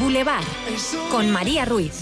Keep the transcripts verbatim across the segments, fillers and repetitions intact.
Boulevard, con María Ruiz.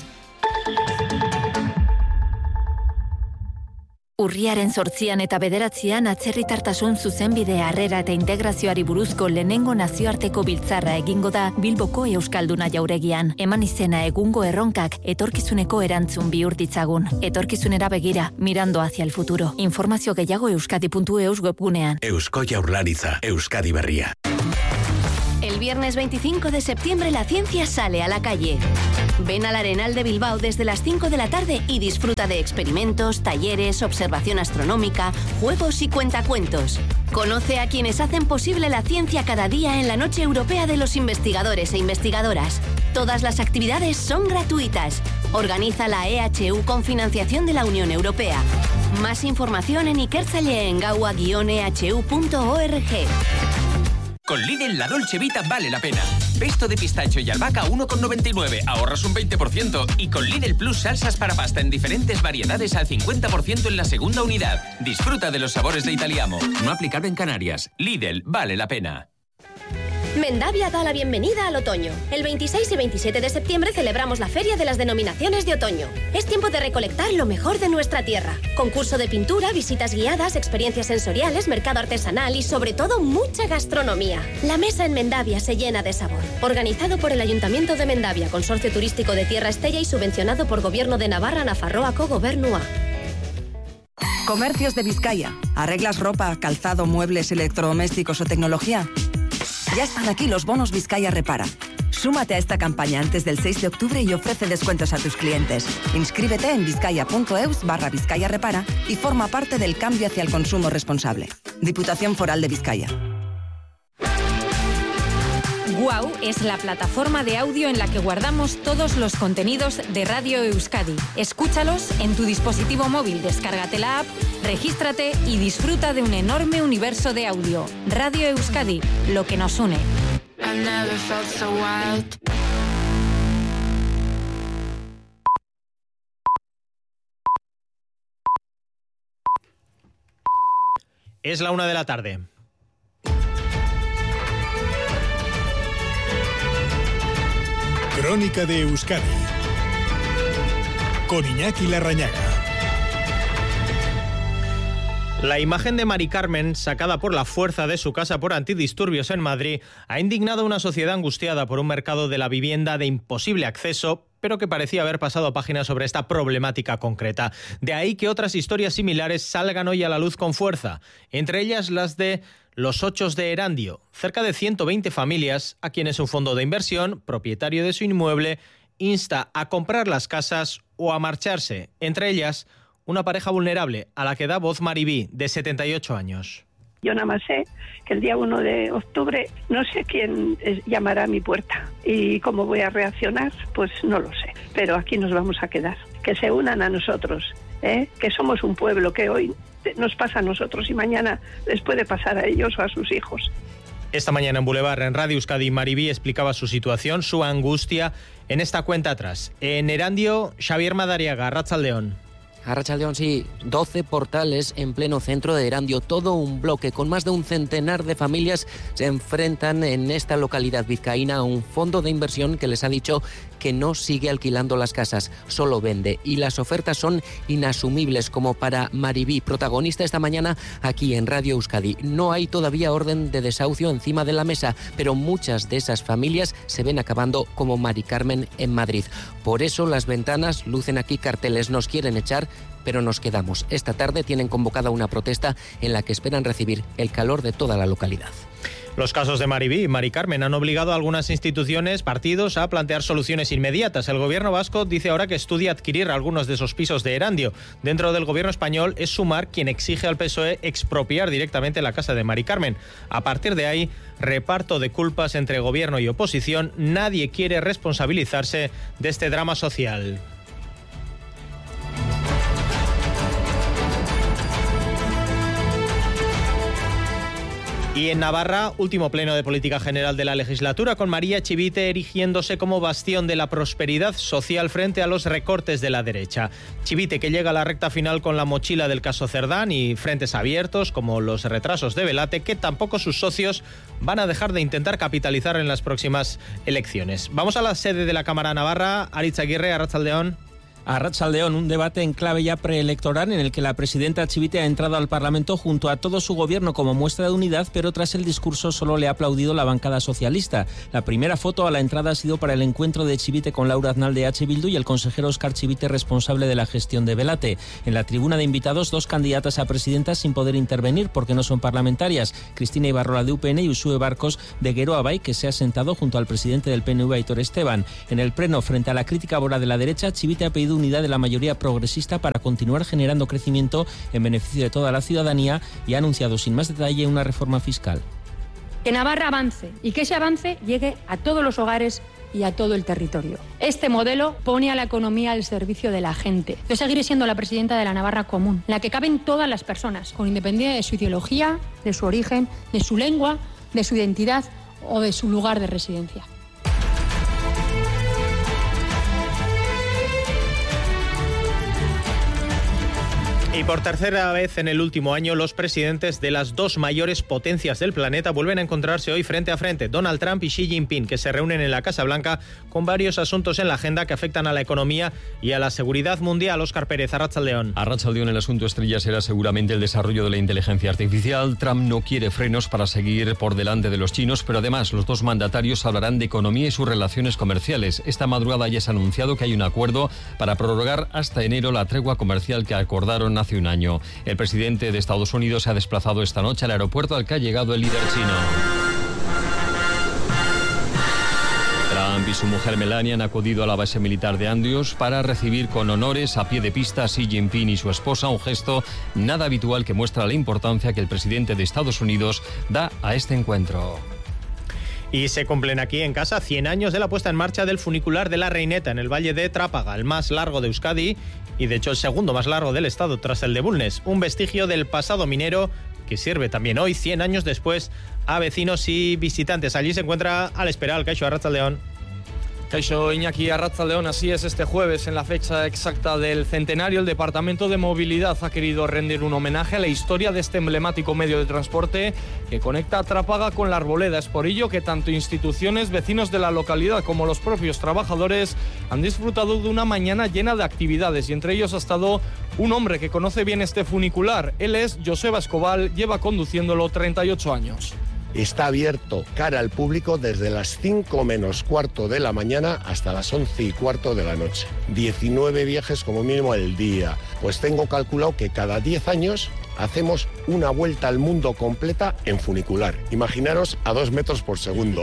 Urriaren zortzian eta bederatzian atzerritartasun zuzenbide harrera eta integrazioari buruzko lehenengo nazioarteko biltzarra egingo da Bilboko Euskalduna jauregian. Eman izena egungo erronkak etorkizuneko erantzun bihur ditzagun. Etorkizunera begira, mirando hacia el futuro. Informazio gehiago euskadi puntu eus webgunean. Eusko Jaurlaritza, Euskadi Berria. El viernes veinticinco de septiembre la ciencia sale a la calle. Ven al Arenal de Bilbao desde las cinco de la tarde y disfruta de experimentos, talleres, observación astronómica, juegos y cuentacuentos. Conoce a quienes hacen posible la ciencia cada día en la Noche Europea de los Investigadores e Investigadoras. Todas las actividades son gratuitas. Organiza la E H U con financiación de la Unión Europea. Más información en ikertzaileen-gaua guion e h u punto org. Con Lidl la Dolce Vita vale la pena. Pesto de pistacho y albahaca uno con noventa y nueve, ahorras un veinte por ciento. Y con Lidl Plus salsas para pasta en diferentes variedades al cincuenta por ciento en la segunda unidad. Disfruta de los sabores de Italiamo. No aplicable en Canarias. Lidl vale la pena. Mendavia da la bienvenida al otoño. El veintiséis y veintisiete de septiembre celebramos la Feria de las Denominaciones de Otoño. Es tiempo de recolectar lo mejor de nuestra tierra. Concurso de pintura, visitas guiadas, experiencias sensoriales, mercado artesanal y sobre todo mucha gastronomía. La mesa en Mendavia se llena de sabor. Organizado por el Ayuntamiento de Mendavia, Consorcio Turístico de Tierra Estella y subvencionado por Gobierno de Navarra, Nafarroako Gobernua. Comercios de Vizcaya. ¿Arreglas ropa, calzado, muebles, electrodomésticos o tecnología? Ya están aquí los bonos Vizcaya Repara. Súmate a esta campaña antes del seis de octubre y ofrece descuentos a tus clientes. Inscríbete en vizcaya.eus barra Vizcaya Repara y forma parte del cambio hacia el consumo responsable. Diputación Foral de Vizcaya. Guau es la plataforma de audio en la que guardamos todos los contenidos de Radio Euskadi. Escúchalos en tu dispositivo móvil, descárgate la app, regístrate y disfruta de un enorme universo de audio. Radio Euskadi, lo que nos une. Es la una de la tarde. Crónica de Euskadi con Iñaki Larrañaga. La imagen de Mari Carmen, sacada por la fuerza de su casa por antidisturbios en Madrid, ha indignado a una sociedad angustiada por un mercado de la vivienda de imposible acceso, pero que parecía haber pasado a página sobre esta problemática concreta. De ahí que otras historias similares salgan hoy a la luz con fuerza, entre ellas las de Los Ochos de Erandio, cerca de ciento veinte familias a quienes un fondo de inversión, propietario de su inmueble, insta a comprar las casas o a marcharse, entre ellas una pareja vulnerable a la que da voz Maribí, de setenta y ocho años. Yo nada más sé que el día uno de octubre no sé quién llamará a mi puerta y cómo voy a reaccionar, pues no lo sé. Pero aquí nos vamos a quedar. Que se unan a nosotros, ¿eh? Que somos un pueblo que hoy nos pasa a nosotros y mañana les puede pasar a ellos o a sus hijos. Esta mañana en Boulevard, en Radio Euskadi, Maribí explicaba su situación, su angustia, en esta cuenta atrás. En Erandio, Xavier Madariaga, Arratsaldeon. Arratsaldeon, sí, doce portales en pleno centro de Erandio, todo un bloque con más de un centenar de familias se enfrentan en esta localidad vizcaína a un fondo de inversión que les ha dicho que no sigue alquilando las casas, solo vende. Y las ofertas son inasumibles, como para Maribí, protagonista esta mañana aquí en Radio Euskadi. No hay todavía orden de desahucio encima de la mesa, pero muchas de esas familias se ven acabando como Mari Carmen en Madrid. Por eso las ventanas lucen aquí carteles: nos quieren echar, pero nos quedamos. Esta tarde tienen convocada una protesta en la que esperan recibir el calor de toda la localidad. Los casos de Maribí y Mari Carmen han obligado a algunas instituciones, partidos, a plantear soluciones inmediatas. El gobierno vasco dice ahora que estudia adquirir algunos de esos pisos de Erandio. Dentro del gobierno español es Sumar quien exige al P S O E expropiar directamente la casa de Mari Carmen. A partir de ahí, reparto de culpas entre gobierno y oposición. Nadie quiere responsabilizarse de este drama social. Y en Navarra, último pleno de política general de la legislatura, con María Chivite erigiéndose como bastión de la prosperidad social frente a los recortes de la derecha. Chivite, que llega a la recta final con la mochila del caso Cerdán y frentes abiertos, como los retrasos de Velate, que tampoco sus socios van a dejar de intentar capitalizar en las próximas elecciones. Vamos a la sede de la Cámara Navarra. Aritz Aguirre, Arratsaldeón. Arratsaldeón, un debate en clave ya preelectoral en el que la presidenta Chivite ha entrado al Parlamento junto a todo su gobierno como muestra de unidad, pero tras el discurso solo le ha aplaudido la bancada socialista. La primera foto a la entrada ha sido para el encuentro de Chivite con Laura Aznal de H. Bildu y el consejero Óscar Chivite, responsable de la gestión de Velate. En la tribuna de invitados, dos candidatas a presidentas sin poder intervenir porque no son parlamentarias, Cristina Ibarrola de U P N y Uxue Barcos de Geroa Bai, que se ha sentado junto al presidente del P N V, Aitor Esteban. En el pleno, frente a la crítica voraz de la derecha, Chivite ha pedido unidad de la mayoría progresista para continuar generando crecimiento en beneficio de toda la ciudadanía y ha anunciado sin más detalle una reforma fiscal. Que Navarra avance y que ese avance llegue a todos los hogares y a todo el territorio. Este modelo pone a la economía al servicio de la gente. Yo seguiré siendo la presidenta de la Navarra Común, en la que caben todas las personas, con independencia de su ideología, de su origen, de su lengua, de su identidad o de su lugar de residencia. Y por tercera vez en el último año, los presidentes de las dos mayores potencias del planeta vuelven a encontrarse hoy frente a frente, Donald Trump y Xi Jinping, que se reúnen en la Casa Blanca con varios asuntos en la agenda que afectan a la economía y a la seguridad mundial. Óscar Pérez, Arratsaldeón. Arratsaldeón, el asunto estrella será seguramente el desarrollo de la inteligencia artificial. Trump no quiere frenos para seguir por delante de los chinos, pero además los dos mandatarios hablarán de economía y sus relaciones comerciales. Esta madrugada ya se ha anunciado que hay un acuerdo para prorrogar hasta enero la tregua comercial que acordaron hace un año. El presidente de Estados Unidos se ha desplazado esta noche al aeropuerto al que ha llegado el líder chino. Trump y su mujer Melania han acudido a la base militar de Andrews para recibir con honores a pie de pista a Xi Jinping y su esposa, un gesto nada habitual que muestra la importancia que el presidente de Estados Unidos da a este encuentro. Y se cumplen aquí en casa cien años de la puesta en marcha del funicular de la Reineta en el Valle de Trápaga, el más largo de Euskadi y de hecho el segundo más largo del estado tras el de Bulnes, un vestigio del pasado minero que sirve también hoy, cien años después, a vecinos y visitantes. Allí se encuentra Alex Peral. Kaixo, Arratsaldeón. Kaixo, Iñaki, Arratsaldeón. Así es, este jueves, en la fecha exacta del centenario, el Departamento de Movilidad ha querido rendir un homenaje a la historia de este emblemático medio de transporte que conecta a Trápaga con la Arboleda. Es por ello que tanto instituciones, vecinos de la localidad como los propios trabajadores han disfrutado de una mañana llena de actividades y entre ellos ha estado un hombre que conoce bien este funicular. Él es Joseba Escobar, lleva conduciéndolo treinta y ocho años. Está abierto cara al público desde las cinco menos cuarto de la mañana hasta las once y cuarto de la noche. diecinueve viajes como mínimo al día. Pues tengo calculado que cada diez años hacemos una vuelta al mundo completa en funicular. Imaginaros a dos metros por segundo.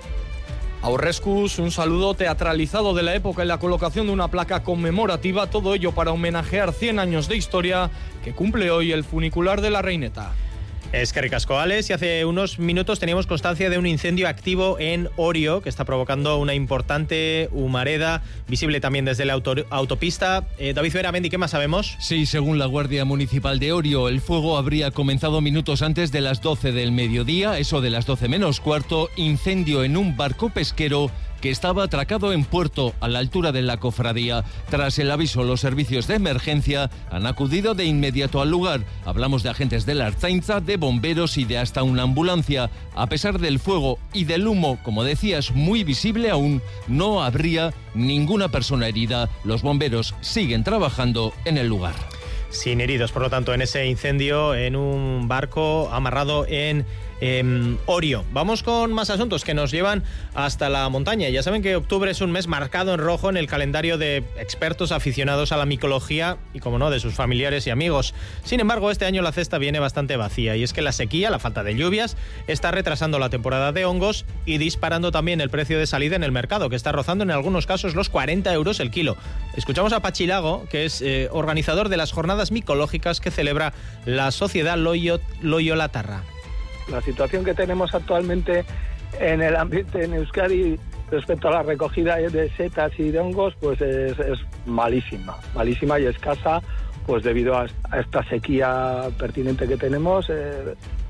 Aurrescus, un saludo teatralizado de la época en la colocación de una placa conmemorativa, todo ello para homenajear cien años de historia que cumple hoy el funicular de la Reineta. Es que ricasco, Alex, y hace unos minutos teníamos constancia de un incendio activo en Orio que está provocando una importante humareda visible también desde la auto autopista. Eh, David Veramendi, ¿qué más sabemos? Sí, según la Guardia Municipal de Orio, el fuego habría comenzado minutos antes de las doce del mediodía, eso de las doce menos cuarto, incendio en un barco pesquero que estaba atracado en puerto a la altura de la cofradía. Tras el aviso, los servicios de emergencia han acudido de inmediato al lugar. Hablamos de agentes de la Ertzaintza, de bomberos y de hasta una ambulancia. A pesar del fuego y del humo, como decías, muy visible aún, no habría ninguna persona herida. Los bomberos siguen trabajando en el lugar. Sin heridos, por lo tanto, en ese incendio en un barco amarrado en Eh, Orio. Vamos con más asuntos que nos llevan hasta la montaña. Ya saben que octubre es un mes marcado en rojo en el calendario de expertos aficionados a la micología y, como no, de sus familiares y amigos. Sin embargo, este año la cesta viene bastante vacía y es que la sequía, la falta de lluvias, está retrasando la temporada de hongos y disparando también el precio de salida en el mercado, que está rozando en algunos casos los cuarenta euros el kilo. Escuchamos a Pachi Lago, que es eh, organizador de las jornadas micológicas que celebra la Sociedad Loyo, Loyolatarra. La situación que tenemos actualmente en el ambiente en Euskadi respecto a la recogida de setas y de hongos, pues es, es malísima, malísima y escasa, pues debido a esta sequía pertinente que tenemos. Eh,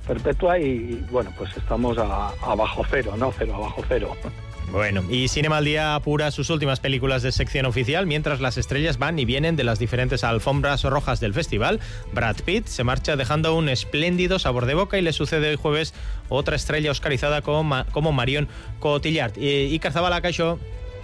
perpetua y, bueno, pues estamos a, a bajo cero, ¿no? Cero, a bajo cero. Bueno, y Cinema al Día apura sus últimas películas de sección oficial mientras las estrellas van y vienen de las diferentes alfombras rojas del festival. Brad Pitt se marcha dejando un espléndido sabor de boca y le sucede hoy jueves otra estrella oscarizada como, como Marion Cotillard. Y, y Carzabala, Caixo.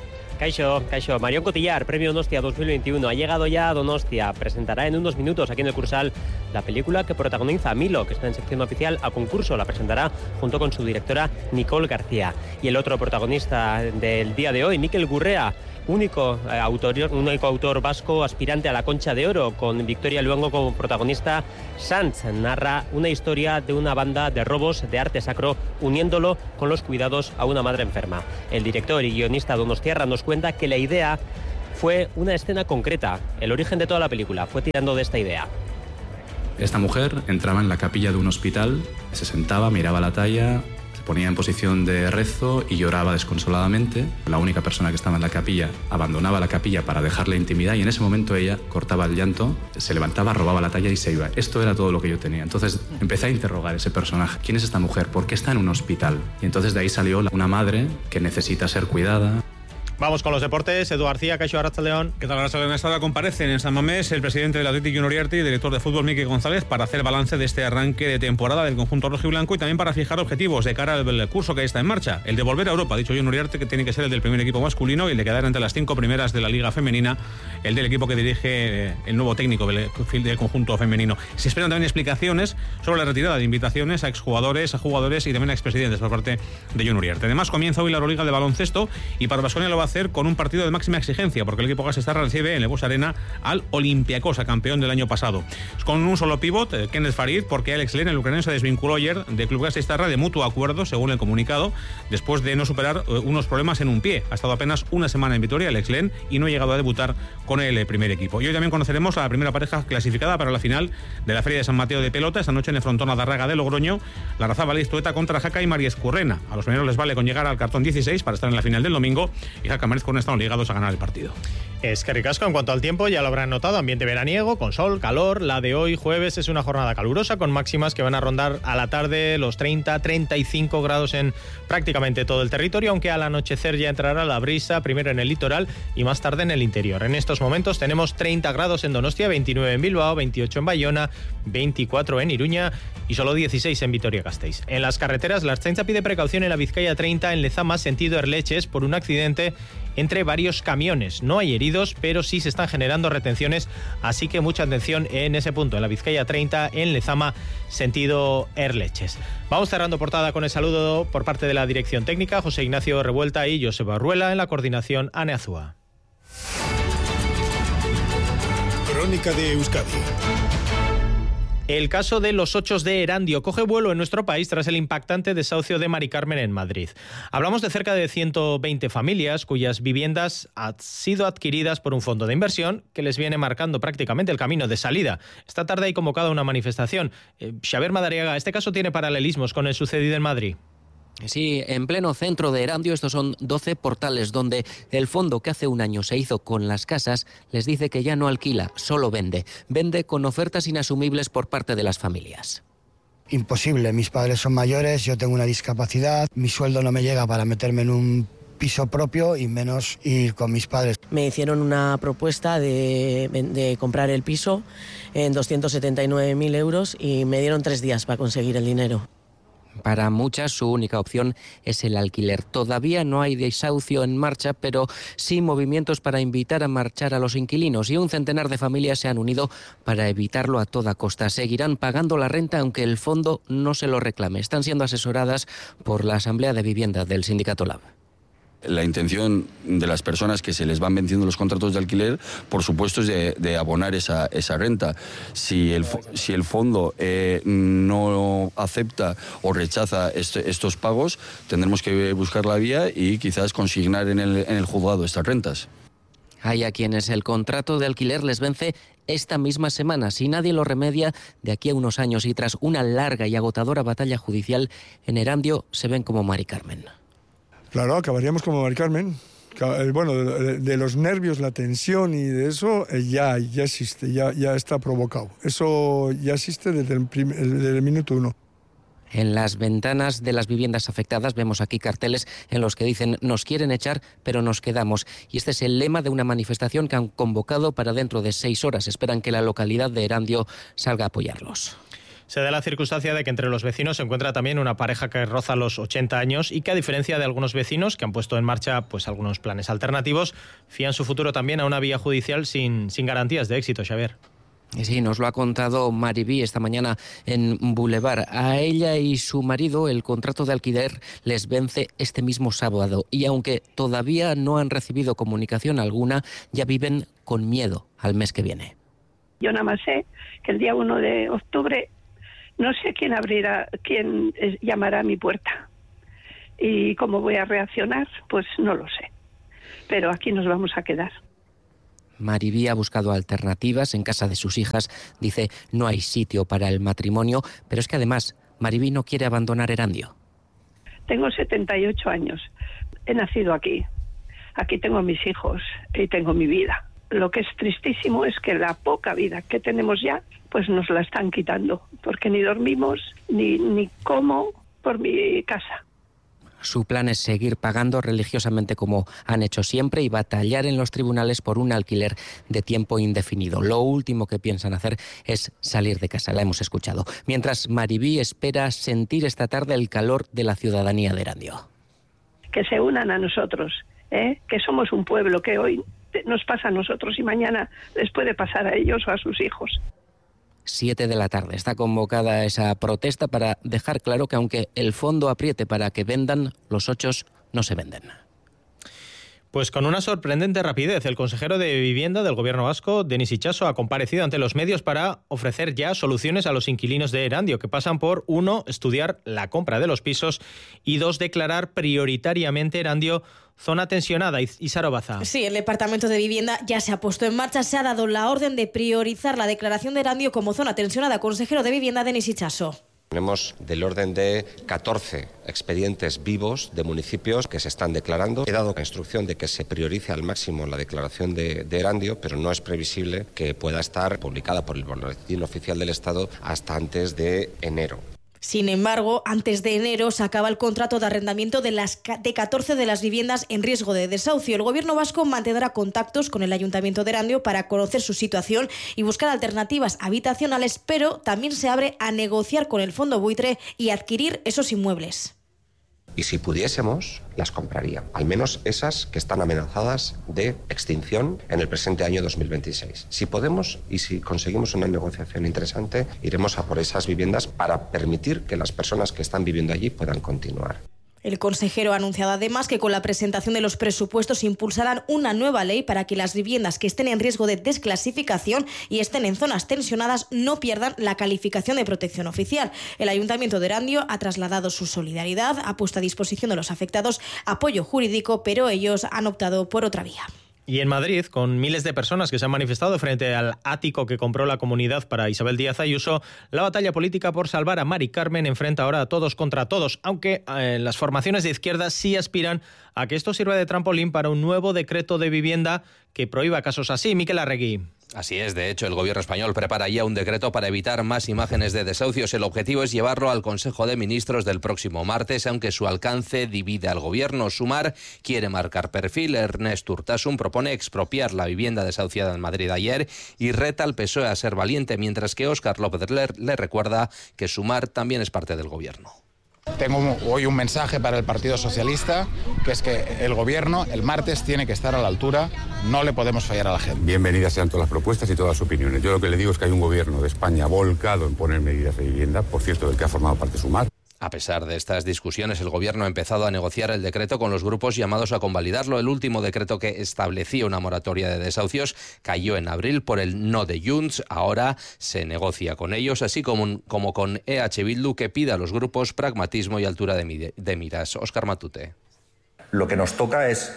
Caixo, Caixo, Marion Cotillard, Premio Donostia dos mil veintiuno, ha llegado ya a Donostia. Presentará en unos minutos aquí en el Cursal la película que protagoniza Milo, que está en sección oficial a concurso. La presentará junto con su directora Nicole García. Y el otro protagonista del día de hoy, Mikel Gurrea, único eh, autor, único autor vasco aspirante a la Concha de Oro, con Victoria Luengo como protagonista. Sanz narra una historia de una banda de robos de arte sacro, uniéndolo con los cuidados a una madre enferma. El director y guionista donostiarra nos cuenta que la idea fue una escena concreta. El origen de toda la película fue tirando de esta idea. Esta mujer entraba en la capilla de un hospital, se sentaba, miraba la talla, se ponía en posición de rezo y lloraba desconsoladamente. La única persona que estaba en la capilla abandonaba la capilla para dejarle intimidad y en ese momento ella cortaba el llanto, se levantaba, robaba la talla y se iba. Esto era todo lo que yo tenía. Entonces empecé a interrogar ese personaje. ¿Quién es esta mujer? ¿Por qué está en un hospital? Y entonces de ahí salió una madre que necesita ser cuidada. Vamos con los deportes. Edu García, Caixo, Arratsaldeon. ¿Qué tal, Arratsaldeon? Esta hora comparecen en San Mamés el presidente del Athletic Junior Uriarte y director de fútbol Miki González para hacer balance de este arranque de temporada del conjunto rojiblanco y también para fijar objetivos de cara al curso que está en marcha. El de volver a Europa, ha dicho Junior Uriarte, que tiene que ser el del primer equipo masculino y el de quedar entre las cinco primeras de la Liga Femenina, el del equipo que dirige el nuevo técnico del conjunto femenino. Se esperan también explicaciones sobre la retirada de invitaciones a exjugadores, a jugadores y también a expresidentes por parte de Junior Uriarte. Además, comienza hoy la Euroliga de baloncesto y para Baskonia lo va a hacer con un partido de máxima exigencia, porque el equipo Gasistarra recibe en el Bus Arena al Olympiacos, campeón del año pasado. Con un solo pívot, Kenneth Farid, porque Alex Len, el ucraniano, se desvinculó ayer del club Gasistarra de mutuo acuerdo, según el comunicado, después de no superar unos problemas en un pie. Ha estado apenas una semana en Vitoria, Alex Len, y no ha llegado a debutar con el primer equipo. Y hoy también conoceremos a la primera pareja clasificada para la final de la Feria de San Mateo de Pelota, esta noche en el frontón Adarraga de Logroño, la Razabal Iztueta contra Jaca y María Escurrena. A los primeros les vale con llegar al cartón dieciséis para estar en la final del domingo, y Jaca y María Escurrena están obligados a ganar el partido. Es que ricasco. En cuanto al tiempo, ya lo habrán notado, ambiente veraniego, con sol, calor. La de hoy jueves es una jornada calurosa con máximas que van a rondar a la tarde los treinta a treinta y cinco grados en prácticamente todo el territorio, aunque al anochecer ya entrará la brisa, primero en el litoral y más tarde en el interior. En estos momentos tenemos treinta grados en Donostia, veintinueve en Bilbao, veintiocho en Bayona, veinticuatro en Iruña y solo dieciséis en Vitoria-Gasteiz. En las carreteras, la Ertzaintza pide precaución en la Vizcaya treinta en Lezama, sentido Erleches, por un accidente entre varios camiones. No hay heridos, pero sí se están generando retenciones, así que mucha atención en ese punto, en la Vizcaya treinta, en Lezama, sentido Erleches. Vamos cerrando portada con el saludo por parte de la dirección técnica, José Ignacio Revuelta y Joseba Ruela, en la coordinación, Ane Azúa. Crónica de Euskadi. El caso de los ochos de Erandio coge vuelo en nuestro país tras el impactante desahucio de Mari Carmen en Madrid. Hablamos de cerca de ciento veinte familias cuyas viviendas han sido adquiridas por un fondo de inversión que les viene marcando prácticamente el camino de salida. Esta tarde hay convocada una manifestación. Eh, Xavier Madariaga, este caso tiene paralelismos con el sucedido en Madrid. Sí, en pleno centro de Erandio, estos son doce portales donde el fondo que hace un año se hizo con las casas les dice que ya no alquila, solo vende. Vende con ofertas inasumibles por parte de las familias. Imposible, mis padres son mayores, yo tengo una discapacidad, mi sueldo no me llega para meterme en un piso propio y menos ir con mis padres. Me hicieron una propuesta de, de comprar el piso en doscientos setenta y nueve mil euros y me dieron tres días para conseguir el dinero. Para muchas su única opción es el alquiler. Todavía no hay desahucio en marcha, pero sí movimientos para invitar a marchar a los inquilinos y un centenar de familias se han unido para evitarlo a toda costa. Seguirán pagando la renta aunque el fondo no se lo reclame. Están siendo asesoradas por la Asamblea de Vivienda del Sindicato Lab. La intención de las personas que se les van venciendo los contratos de alquiler, por supuesto, es de, de abonar esa, esa renta. Si el, si el fondo eh, no acepta o rechaza este, estos pagos, tendremos que buscar la vía y quizás consignar en el, en el juzgado estas rentas. Hay a quienes el contrato de alquiler les vence esta misma semana. Si nadie lo remedia, de aquí a unos años y tras una larga y agotadora batalla judicial, en Erandio se ven como Mari Carmen. Claro, acabaríamos como Mari Carmen. Bueno, de, de los nervios, la tensión y de eso ya, ya existe, ya, ya está provocado. Eso ya existe desde el, prim, desde el minuto uno. En las ventanas de las viviendas afectadas vemos aquí carteles en los que dicen «Nos quieren echar, pero nos quedamos». Y este es el lema de una manifestación que han convocado para dentro de seis horas. Esperan que la localidad de Erandio salga a apoyarlos. Se da la circunstancia de que entre los vecinos se encuentra también una pareja que roza los ochenta años y que, a diferencia de algunos vecinos que han puesto en marcha pues algunos planes alternativos, fían su futuro también a una vía judicial sin, sin garantías de éxito, Xavier. Sí, nos lo ha contado Maribí esta mañana en Boulevard. A ella y su marido el contrato de alquiler les vence este mismo sábado y aunque todavía no han recibido comunicación alguna, ya viven con miedo al mes que viene. Yo nada más sé que el día uno de octubre no sé quién abrirá, quién llamará a mi puerta y cómo voy a reaccionar, pues no lo sé. Pero aquí nos vamos a quedar. Maribí ha buscado alternativas en casa de sus hijas. Dice, no hay sitio para el matrimonio, pero es que además Maribí no quiere abandonar Erandio. Tengo setenta y ocho años. He nacido aquí. Aquí tengo mis hijos y tengo mi vida. Lo que es tristísimo es que la poca vida que tenemos ya, pues nos la están quitando, porque ni dormimos, ni, ni como por mi casa. Su plan es seguir pagando religiosamente como han hecho siempre y batallar en los tribunales por un alquiler de tiempo indefinido. Lo último que piensan hacer es salir de casa, la hemos escuchado. Mientras Maribí espera sentir esta tarde el calor de la ciudadanía de Erandio. Que se unan a nosotros, ¿eh? Que somos un pueblo que hoy nos pasa a nosotros y mañana les puede pasar a ellos o a sus hijos. Siete de la tarde. Está convocada esa protesta para dejar claro que aunque el fondo apriete para que vendan, los ochos no se venden. Pues con una sorprendente rapidez, el consejero de Vivienda del Gobierno vasco, Denis Itxaso, ha comparecido ante los medios para ofrecer ya soluciones a los inquilinos de Erandio, que pasan por, uno, estudiar la compra de los pisos y, dos, declarar prioritariamente Erandio zona tensionada. Isaro Baza. Sí, el Departamento de Vivienda ya se ha puesto en marcha. Se ha dado la orden de priorizar la declaración de Erandio como zona tensionada. Consejero de Vivienda, Denis Itxaso. Tenemos del orden de catorce expedientes vivos de municipios que se están declarando. He dado la instrucción de que se priorice al máximo la declaración de, de Erandio, pero no es previsible que pueda estar publicada por el Boletín Oficial del Estado hasta antes de enero. Sin embargo, antes de enero se acaba el contrato de arrendamiento de las de catorce de las viviendas en riesgo de desahucio. El Gobierno vasco mantendrá contactos con el Ayuntamiento de Erandio para conocer su situación y buscar alternativas habitacionales, pero también se abre a negociar con el Fondo Buitre y adquirir esos inmuebles. Y si pudiésemos, las compraría, al menos esas que están amenazadas de extinción en el presente año dos mil veintiséis. Si podemos y si conseguimos una negociación interesante, iremos a por esas viviendas para permitir que las personas que están viviendo allí puedan continuar. El consejero ha anunciado además que con la presentación de los presupuestos impulsarán una nueva ley para que las viviendas que estén en riesgo de desclasificación y estén en zonas tensionadas no pierdan la calificación de protección oficial. El Ayuntamiento de Erandio ha trasladado su solidaridad, ha puesto a disposición de los afectados apoyo jurídico, pero ellos han optado por otra vía. Y en Madrid, con miles de personas que se han manifestado frente al ático que compró la comunidad para Isabel Díaz Ayuso, la batalla política por salvar a Mari Carmen enfrenta ahora a todos contra todos, aunque eh, las formaciones de izquierda sí aspiran a que esto sirva de trampolín para un nuevo decreto de vivienda que prohíba casos así. Miquel Arregui. Así es, de hecho, el gobierno español prepara ya un decreto para evitar más imágenes de desahucios. El objetivo es llevarlo al Consejo de Ministros del próximo martes, aunque su alcance divide al gobierno. Sumar quiere marcar perfil. Ernest Urtasun propone expropiar la vivienda desahuciada en Madrid ayer y reta al P S O E a ser valiente, mientras que Óscar López le, le recuerda que Sumar también es parte del gobierno. Tengo hoy un mensaje para el Partido Socialista, que es que el Gobierno el martes tiene que estar a la altura, no le podemos fallar a la gente. Bienvenidas sean todas las propuestas y todas las opiniones. Yo lo que le digo es que hay un Gobierno de España volcado en poner medidas de vivienda, por cierto, del que ha formado parte Sumar. A pesar de estas discusiones, el Gobierno ha empezado a negociar el decreto con los grupos llamados a convalidarlo. El último decreto que establecía una moratoria de desahucios cayó en abril por el no de Junts. Ahora se negocia con ellos, así como, como con E H Bildu, que pide a los grupos pragmatismo y altura de, mi, de miras. Óscar Matute. Lo que nos toca es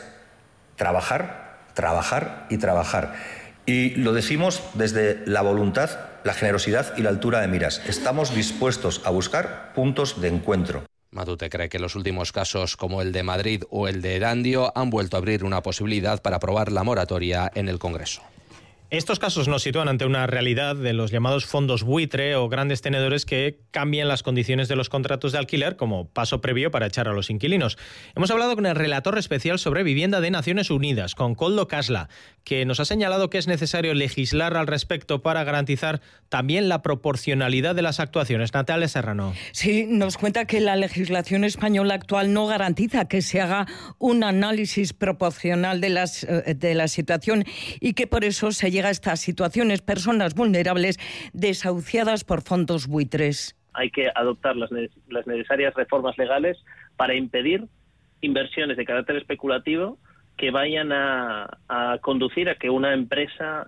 trabajar, trabajar y trabajar. Y lo decimos desde la voluntad, la generosidad y la altura de miras. Estamos dispuestos a buscar puntos de encuentro. Matute cree que los últimos casos, como el de Madrid o el de Erandio, han vuelto a abrir una posibilidad para aprobar la moratoria en el Congreso. Estos casos nos sitúan ante una realidad de los llamados fondos buitre o grandes tenedores que cambian las condiciones de los contratos de alquiler como paso previo para echar a los inquilinos. Hemos hablado con el relator especial sobre vivienda de Naciones Unidas, con Koldo Kasla, que nos ha señalado que es necesario legislar al respecto para garantizar también la proporcionalidad de las actuaciones. Natalia Serrano. Sí, nos cuenta que la legislación española actual no garantiza que se haga un análisis proporcional de, las, de la situación y que por eso se llega a estas situaciones, personas vulnerables desahuciadas por fondos buitres. Hay que adoptar las, ne- las necesarias reformas legales para impedir inversiones de carácter especulativo que vayan a, a conducir a que una empresa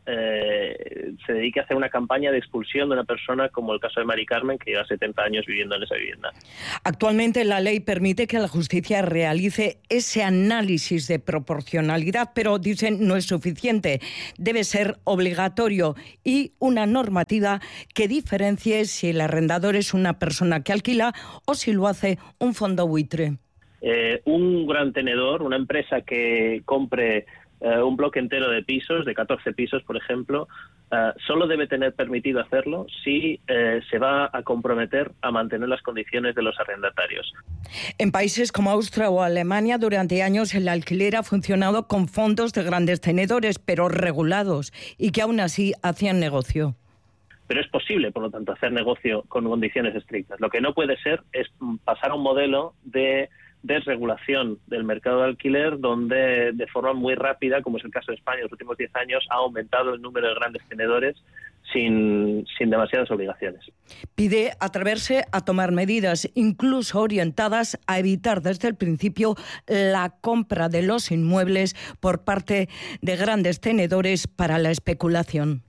eh, se dedique a hacer una campaña de expulsión de una persona, como el caso de Mari Carmen, que lleva setenta años viviendo en esa vivienda. Actualmente la ley permite que la justicia realice ese análisis de proporcionalidad, pero dicen no es suficiente, debe ser obligatorio y una normativa que diferencie si el arrendador es una persona que alquila o si lo hace un fondo buitre. Eh, un gran tenedor, una empresa que compre eh, un bloque entero de pisos, de catorce pisos, por ejemplo, eh, solo debe tener permitido hacerlo si eh, se va a comprometer a mantener las condiciones de los arrendatarios. En países como Austria o Alemania, durante años el alquiler ha funcionado con fondos de grandes tenedores, pero regulados, y que aún así hacían negocio. Pero es posible, por lo tanto, hacer negocio con condiciones estrictas. Lo que no puede ser es pasar a un modelo de desregulación del mercado de alquiler, donde de forma muy rápida, como es el caso de España en los últimos diez años, ha aumentado el número de grandes tenedores sin, sin demasiadas obligaciones. Pide atreverse a tomar medidas, incluso orientadas a evitar desde el principio la compra de los inmuebles por parte de grandes tenedores para la especulación.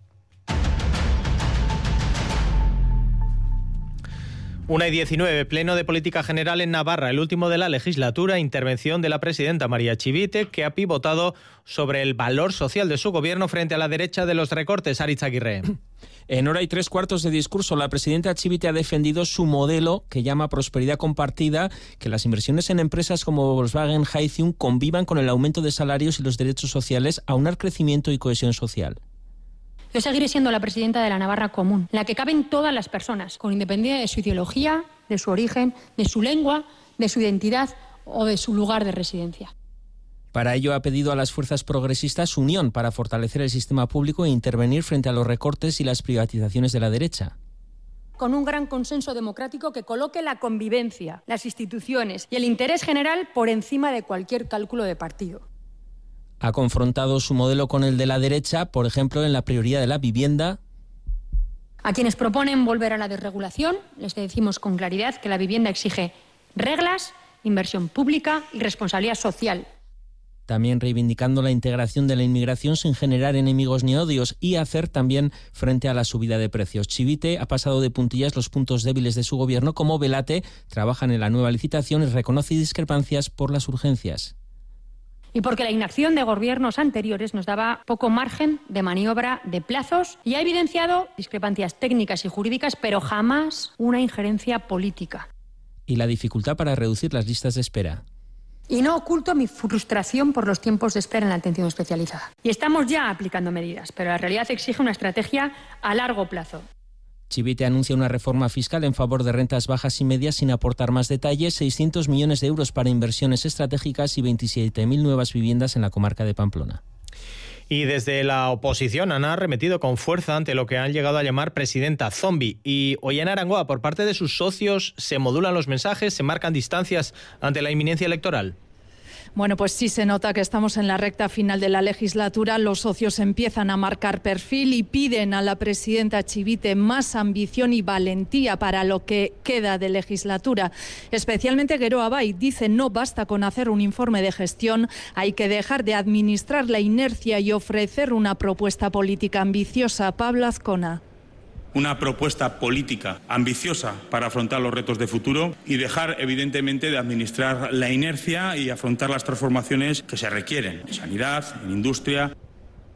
Una y diecinueve, pleno de política general en Navarra, el último de la legislatura, intervención de la presidenta María Chivite, que ha pivotado sobre el valor social de su gobierno frente a la derecha de los recortes. Aritz Aguirre. En hora y tres cuartos de discurso, la presidenta Chivite ha defendido su modelo que llama prosperidad compartida, que las inversiones en empresas como Volkswagen, Hyundai convivan con el aumento de salarios y los derechos sociales, aunar crecimiento y cohesión social. Yo seguiré siendo la presidenta de la Navarra Común, en la que caben todas las personas, con independencia de su ideología, de su origen, de su lengua, de su identidad o de su lugar de residencia. Para ello ha pedido a las fuerzas progresistas unión para fortalecer el sistema público e intervenir frente a los recortes y las privatizaciones de la derecha. Con un gran consenso democrático que coloque la convivencia, las instituciones y el interés general por encima de cualquier cálculo de partido. Ha confrontado su modelo con el de la derecha, por ejemplo, en la prioridad de la vivienda. A quienes proponen volver a la desregulación, les decimos con claridad que la vivienda exige reglas, inversión pública y responsabilidad social. También reivindicando la integración de la inmigración sin generar enemigos ni odios y hacer también frente a la subida de precios. Chivite ha pasado de puntillas los puntos débiles de su gobierno, como Velate trabaja en la nueva licitación y reconoce discrepancias por las urgencias. Y porque la inacción de gobiernos anteriores nos daba poco margen de maniobra de plazos y ha evidenciado discrepancias técnicas y jurídicas, pero jamás una injerencia política. Y la dificultad para reducir las listas de espera. Y no oculto mi frustración por los tiempos de espera en la atención especializada. Y estamos ya aplicando medidas, pero la realidad exige una estrategia a largo plazo. Chivite anuncia una reforma fiscal en favor de rentas bajas y medias sin aportar más detalles, seiscientos millones de euros para inversiones estratégicas y veintisiete mil nuevas viviendas en la comarca de Pamplona. Y desde la oposición han arremetido con fuerza ante lo que han llegado a llamar presidenta zombie. Y hoy en Arangoa, por parte de sus socios, se modulan los mensajes, se marcan distancias ante la inminencia electoral. Bueno, pues sí se nota que estamos en la recta final de la legislatura. Los socios empiezan a marcar perfil y piden a la presidenta Chivite más ambición y valentía para lo que queda de legislatura. Especialmente Geroa Bai dice no basta con hacer un informe de gestión, hay que dejar de administrar la inercia y ofrecer una propuesta política ambiciosa. Pablo Azcona. Una propuesta política ambiciosa para afrontar los retos de futuro y dejar, evidentemente, de administrar la inercia y afrontar las transformaciones que se requieren en sanidad, en industria.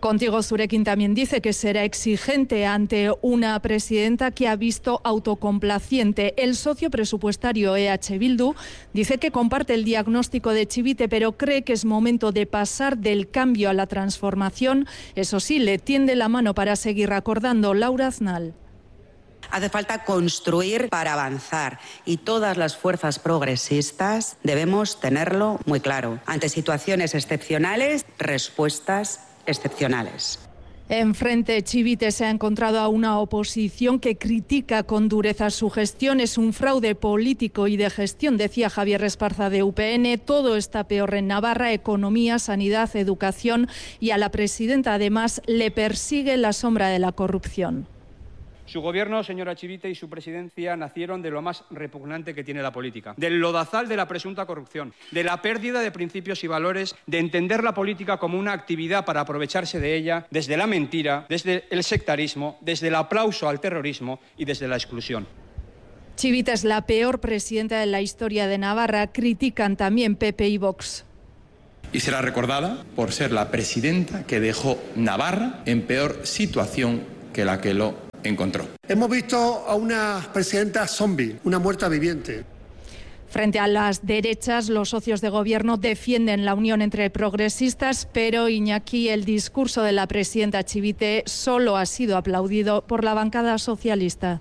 Contigo Zurekin también dice que será exigente ante una presidenta que ha visto autocomplaciente. El socio presupuestario E H Bildu dice que comparte el diagnóstico de Chivite, pero cree que es momento de pasar del cambio a la transformación. Eso sí, le tiende la mano para seguir acordando. Laura Aznal. Hace falta construir para avanzar y todas las fuerzas progresistas debemos tenerlo muy claro. Ante situaciones excepcionales, respuestas excepcionales. En frente, Chivite se ha encontrado a una oposición que critica con dureza su gestión. Es un fraude político y de gestión, decía Javier Esparza de U P N. Todo está peor en Navarra: economía, sanidad, educación, y a la presidenta además le persigue la sombra de la corrupción. Su gobierno, señora Chivite, y su presidencia nacieron de lo más repugnante que tiene la política, del lodazal de la presunta corrupción, de la pérdida de principios y valores, de entender la política como una actividad para aprovecharse de ella, desde la mentira, desde el sectarismo, desde el aplauso al terrorismo y desde la exclusión. Chivite es la peor presidenta de la historia de Navarra. Critican también P P y Vox. Y será recordada por ser la presidenta que dejó Navarra en peor situación que la que lo encontró. Hemos visto a una presidenta zombie, una muerta viviente. Frente a las derechas, los socios de gobierno defienden la unión entre progresistas, pero Iñaki, el discurso de la presidenta Chivite solo ha sido aplaudido por la bancada socialista.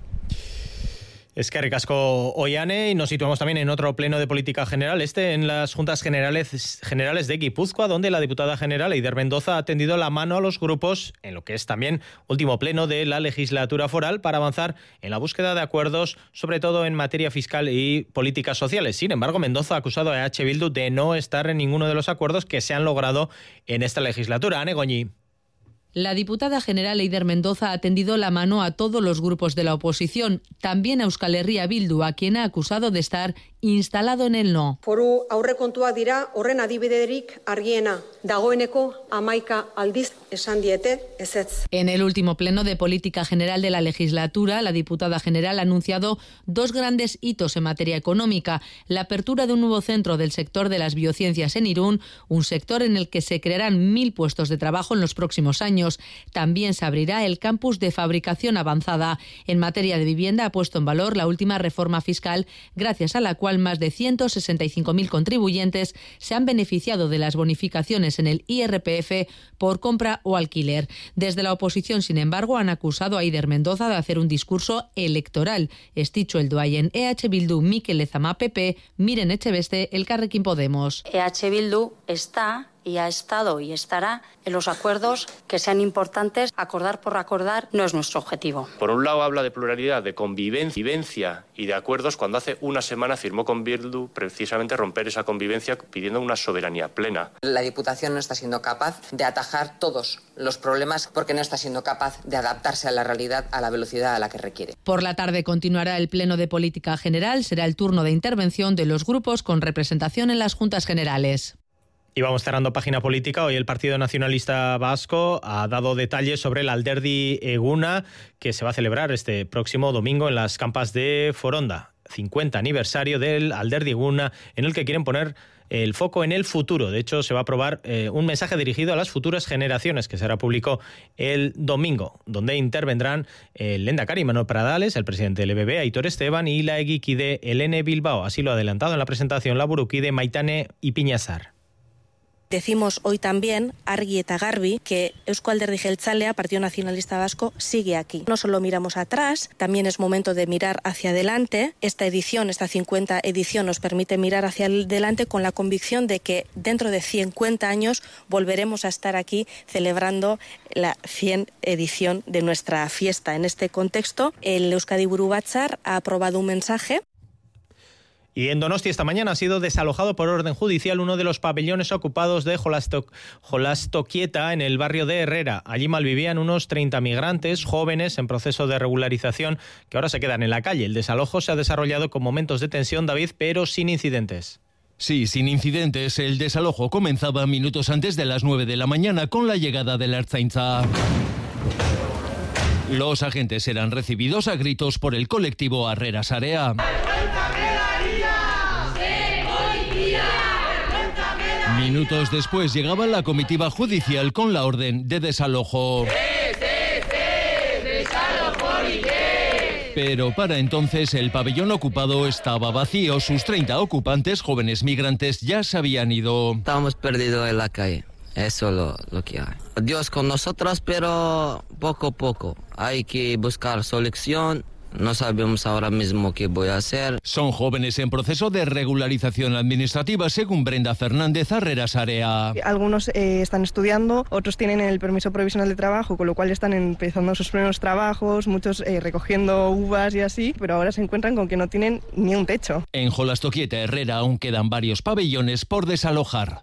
Es que ricasco Ollane, y nos situamos también en otro pleno de política general, este en las Juntas Generales, Generales de Guipúzcoa, donde la diputada general Eider Mendoza ha tendido la mano a los grupos en lo que es también último pleno de la legislatura foral para avanzar en la búsqueda de acuerdos, sobre todo en materia fiscal y políticas sociales. Sin embargo, Mendoza ha acusado a E H Bildu de no estar en ninguno de los acuerdos que se han logrado en esta legislatura. Ane Goñi. La diputada general Eider Mendoza ha tendido la mano a todos los grupos de la oposición, también a Euskal Herria Bildu, a quien ha acusado de estar instalado en el no. Foru aurrekontuak dira horren adibidederik argiena. Dagoeneko hamaika aldiz esan diete ezetz. En el último pleno de política general de la legislatura, la diputada general ha anunciado dos grandes hitos en materia económica: la apertura de un nuevo centro del sector de las biociencias en Irún, un sector en el que se crearán mil puestos de trabajo en los próximos años. También se abrirá el campus de fabricación avanzada. En materia de vivienda ha puesto en valor la última reforma fiscal, gracias a la cual más de ciento sesenta y cinco mil contribuyentes se han beneficiado de las bonificaciones en el I R P F por compra o alquiler. Desde la oposición, sin embargo, han acusado a Eider Mendoza de hacer un discurso electoral. Esticho el doayen E H Bildu Mikel Lezama P P, Miren Echeveste Elkarrekin Podemos. E H Bildu está y ha estado y estará en los acuerdos que sean importantes. Acordar por acordar no es nuestro objetivo. Por un lado habla de pluralidad, de convivencia y de acuerdos, cuando hace una semana firmó con Bildu precisamente romper esa convivencia pidiendo una soberanía plena. La Diputación no está siendo capaz de atajar todos los problemas porque no está siendo capaz de adaptarse a la realidad a la velocidad a la que requiere. Por la tarde continuará el pleno de política general. Será el turno de intervención de los grupos con representación en las Juntas Generales. Y vamos cerrando página política. Hoy el Partido Nacionalista Vasco ha dado detalles sobre el Alderdi Eguna, que se va a celebrar este próximo domingo en las Campas de Foronda. cincuenta aniversario del Alderdi Eguna, en el que quieren poner el foco en el futuro. De hecho, se va a aprobar eh, un mensaje dirigido a las futuras generaciones, que será público el domingo, donde intervendrán el lehendakari Manuel Pradales, el presidente del E B B, Aitor Esteban, y la egikide Helene Bilbao. Así lo ha adelantado en la presentación la burukide Maitane Ipiñazar. Decimos hoy también, argi eta garbi, que Eusko Alderdi Jeltzalea, Partido Nacionalista Vasco, sigue aquí. No solo miramos atrás, también es momento de mirar hacia adelante. Esta edición, esta cincuenta edición, nos permite mirar hacia adelante con la convicción de que dentro de cincuenta años volveremos a estar aquí celebrando la cien edición de nuestra fiesta. En este contexto, el Euskadi Buru Batzar ha aprobado un mensaje. Y en Donosti esta mañana ha sido desalojado por orden judicial uno de los pabellones ocupados de Jolasto, Jolastoquieta en el barrio de Herrera. Allí malvivían unos treinta migrantes jóvenes en proceso de regularización que ahora se quedan en la calle. El desalojo se ha desarrollado con momentos de tensión, David, pero sin incidentes. Sí, sin incidentes. El desalojo comenzaba minutos antes de las nueve de la mañana con la llegada de la Ertzaintza. Los agentes eran recibidos a gritos por el colectivo Harrera Sarea. Minutos después llegaba la comitiva judicial con la orden de desalojo. Pero para entonces el pabellón ocupado estaba vacío. Sus treinta ocupantes, jóvenes migrantes, ya se habían ido. Estábamos perdidos en la calle. Eso es lo, lo que hay. Dios con nosotros, pero poco a poco. Hay que buscar solución. No sabemos ahora mismo qué voy a hacer. Son jóvenes en proceso de regularización administrativa, según Brenda Fernández Arreras Area. Algunos eh, están estudiando, otros tienen el permiso provisional de trabajo, con lo cual están empezando sus primeros trabajos, muchos eh, recogiendo uvas y así, pero ahora se encuentran con que no tienen ni un techo. En Jolastoquieta Herrera aún quedan varios pabellones por desalojar.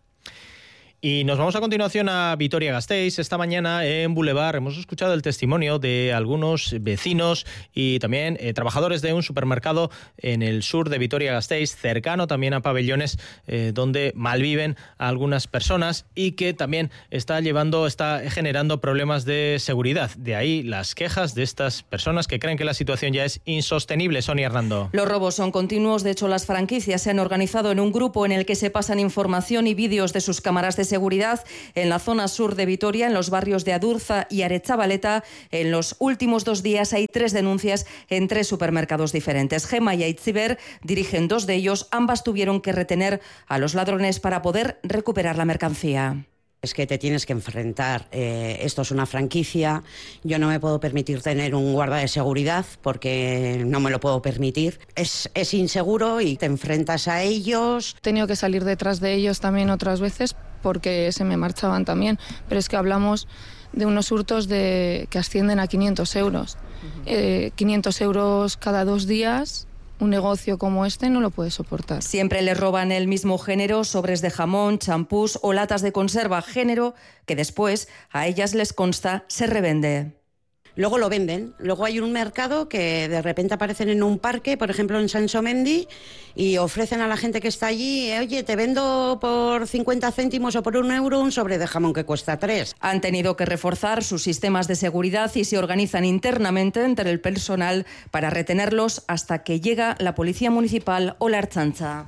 Y nos vamos a continuación a Vitoria-Gasteiz. Esta mañana en Boulevard hemos escuchado el testimonio de algunos vecinos y también eh, trabajadores de un supermercado en el sur de Vitoria-Gasteiz, cercano también a pabellones eh, donde malviven a algunas personas y que también está llevando, está generando problemas de seguridad. De ahí las quejas de estas personas que creen que la situación ya es insostenible. Sonia Hernando. Los robos son continuos. De hecho, las franquicias se han organizado en un grupo en el que se pasan información y vídeos de sus cámaras de seguridad en la zona sur de Vitoria, en los barrios de Adurza y Aretxabaleta. En los últimos dos días hay tres denuncias en tres supermercados diferentes. Gema y Aitziber dirigen dos de ellos. Ambas tuvieron que retener a los ladrones para poder recuperar la mercancía. Es que te tienes que enfrentar. Eh, esto es una franquicia. Yo no me puedo permitir tener un guarda de seguridad porque no me lo puedo permitir. Es, es inseguro y te enfrentas a ellos. He tenido que salir detrás de ellos también otras veces porque se me marchaban también. Pero es que hablamos de unos hurtos de, que ascienden a quinientos euros. Uh-huh. eh, quinientos euros cada dos días. Un negocio como este no lo puede soportar. Siempre les roban el mismo género, sobres de jamón, champús o latas de conserva, género que después a ellas les consta se revende. Luego lo venden. Luego hay un mercado que de repente aparecen en un parque, por ejemplo en Sansomendi, y ofrecen a la gente que está allí, oye, te vendo por cincuenta céntimos o por un euro un sobre de jamón que cuesta tres. Han tenido que reforzar sus sistemas de seguridad y se organizan internamente entre el personal para retenerlos hasta que llega la Policía Municipal o la Ertzaintza.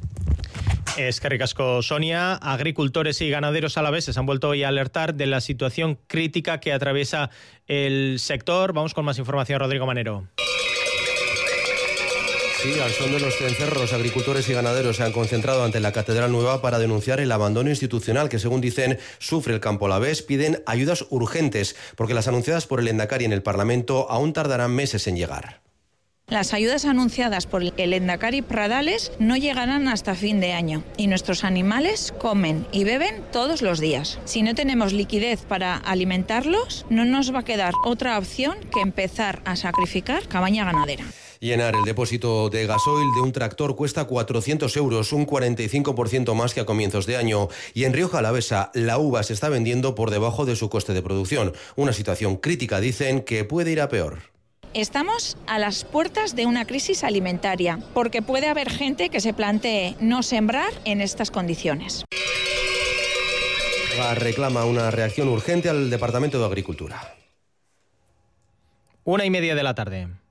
Eskerrik asko, Sonia. Agricultores y ganaderos alaveses han vuelto hoy a alertar de la situación crítica que atraviesa el sector. Vamos con más información, Rodrigo Manero. Sí, al son de los cencerros, los agricultores y ganaderos se han concentrado ante la Catedral Nueva para denunciar el abandono institucional que, según dicen, sufre el campo alavés. Piden ayudas urgentes porque las anunciadas por el Endacari en el Parlamento aún tardarán meses en llegar. Las ayudas anunciadas por el Endacari Pradales no llegarán hasta fin de año y nuestros animales comen y beben todos los días. Si no tenemos liquidez para alimentarlos, no nos va a quedar otra opción que empezar a sacrificar cabaña ganadera. Llenar el depósito de gasoil de un tractor cuesta cuatrocientos euros, un cuarenta y cinco por ciento más que a comienzos de año. Y en Rioja Alavesa, la uva se está vendiendo por debajo de su coste de producción. Una situación crítica, dicen, que puede ir a peor. Estamos a las puertas de una crisis alimentaria, porque puede haber gente que se plantee no sembrar en estas condiciones. Reclama una reacción urgente al Departamento de Agricultura. Una y media de la tarde.